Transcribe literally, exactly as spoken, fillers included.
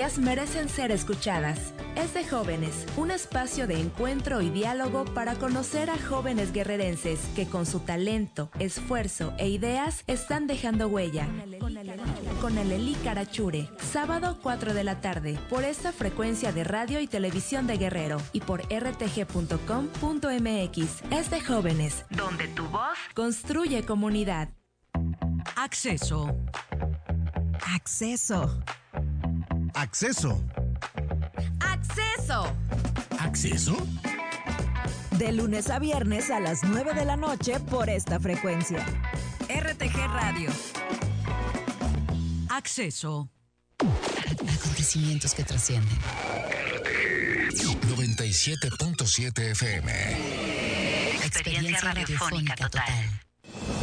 historias merecen ser escuchadas. Es de Jóvenes, un espacio de encuentro y diálogo para conocer a jóvenes guerrerenses que con su talento, esfuerzo e ideas están dejando huella. Con Alelí Carachure, sábado cuatro de la tarde, por esta frecuencia de radio y televisión de Guerrero y por r t g punto com punto m x. Es de Jóvenes, donde tu voz construye comunidad. Acceso. Acceso. Acceso. ¡Acceso! ¿Acceso? De lunes a viernes a las nueve de la noche por esta frecuencia. R T G Radio. Acceso. Acontecimientos que trascienden. R T G noventa y siete punto siete F M. Experiencia radiofónica total.